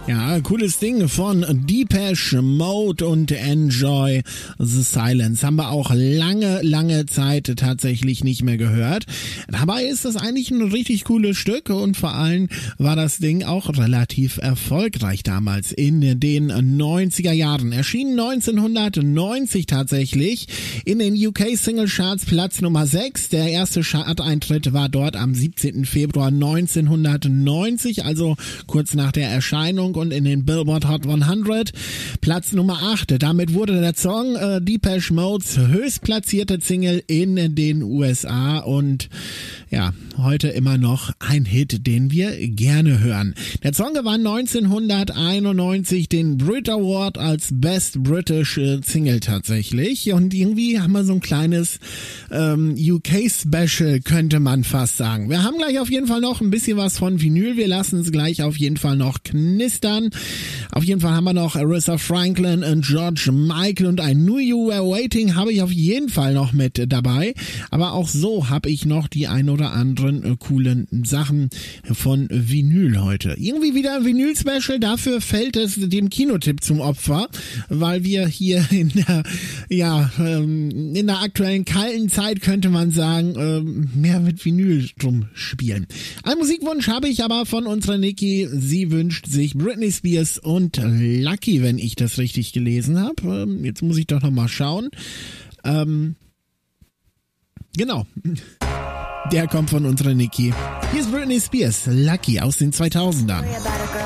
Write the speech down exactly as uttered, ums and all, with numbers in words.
Ja, cooles Ding von Depeche Mode und Enjoy the Silence. Haben wir auch lange, lange Zeit tatsächlich nicht mehr gehört. Dabei ist das eigentlich ein richtig cooles Stück und vor allem war das Ding auch relativ erfolgreich damals in den neunziger Jahren. Erschien neunzehnhundertneunzig tatsächlich in den U K Single Charts Platz Nummer sechs. Der erste Chart-Eintritt war dort am siebzehnten Februar neunzehnhundertneunzig, also kurz nach der Erscheinung, und in den Billboard Hot hundert Platz Nummer acht. Damit wurde der Song äh, Depeche Modes höchstplatzierte Single in den U S A und ja, heute immer noch ein Hit, den wir gerne hören. Der Song gewann neunzehnhunderteinundneunzig den Brit Award als Best British Single tatsächlich, und irgendwie haben wir so ein kleines ähm, U K-Special, könnte man fast sagen. Wir haben gleich auf jeden Fall noch ein bisschen was von Vinyl, wir lassen es gleich auf jeden Fall noch knistern. Auf jeden Fall haben wir noch Aretha Franklin und George Michael und I Knew You Were Waiting habe ich auf jeden Fall noch mit dabei, aber auch so habe ich noch die ein oder anderen äh, coolen Sachen von Vinyl heute. Irgendwie wieder ein Vinyl-Special, dafür fällt es dem Kinotipp zum Opfer, weil wir hier in der, ja, ähm, in der aktuellen kalten Zeit, könnte man sagen, ähm, mehr mit Vinyl drum spielen. Ein Musikwunsch habe ich aber von unserer Niki. Sie wünscht sich Britney Spears und Lucky, wenn ich das richtig gelesen habe. Ähm, jetzt muss ich doch noch mal schauen. Ähm, genau. Der kommt von unserer Niki. Hier ist Britney Spears, Lucky aus den zweitausendern.